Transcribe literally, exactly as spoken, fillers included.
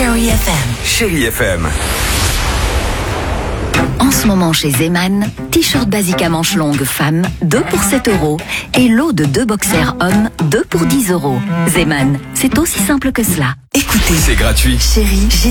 Chérie F M. Chérie F M. En ce moment chez Zeman, t-shirt basique à manches longues femmes, deux pour sept euros. Et lot de deux boxers hommes, deux pour dix euros. Zeman, c'est aussi simple que cela. Écoutez, C'est gratuit. Chérie, j'ai